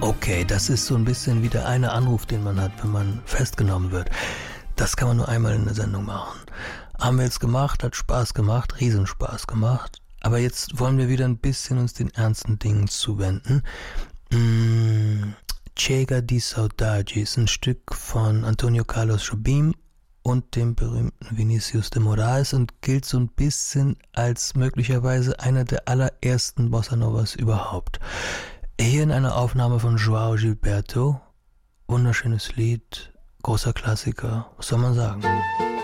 Okay, das ist so ein bisschen wie der eine Anruf, den man hat, wenn man festgenommen wird. Das kann man nur einmal in der Sendung machen. Haben wir jetzt gemacht, hat Spaß gemacht, Riesenspaß gemacht. Aber jetzt wollen wir wieder ein bisschen uns den ernsten Dingen zuwenden. Chega di Saudade ist ein Stück von Antonio Carlos Jobim und dem berühmten Vinicius de Moraes und gilt so ein bisschen als möglicherweise einer der allerersten Bossa Novas überhaupt. Hier in einer Aufnahme von João Gilberto, wunderschönes Lied, großer Klassiker, was soll man sagen?